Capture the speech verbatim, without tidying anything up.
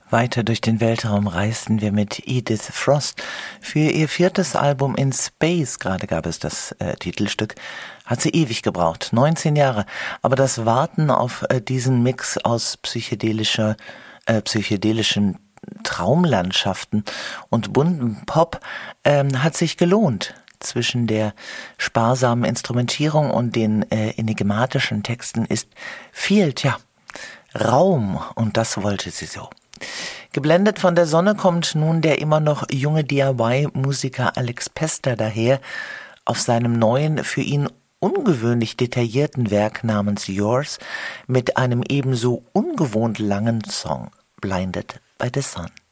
Weiter durch den Weltraum reisten wir mit Edith Frost. Für ihr viertes Album In Space, gerade gab es das äh, Titelstück, hat sie ewig gebraucht, neunzehn Jahre. Aber das Warten auf äh, diesen Mix aus psychedelischer, äh, psychedelischen Traumlandschaften und buntem Pop ähm, hat sich gelohnt. Zwischen der sparsamen Instrumentierung und den äh, enigmatischen Texten ist viel, tja, Raum, und das wollte sie so. Geblendet von der Sonne kommt nun der immer noch junge D I Y-Musiker Alex Pester daher auf seinem neuen, für ihn ungewöhnlich detaillierten Werk namens Yours mit einem ebenso ungewohnt langen Song, Blinded by the Sun.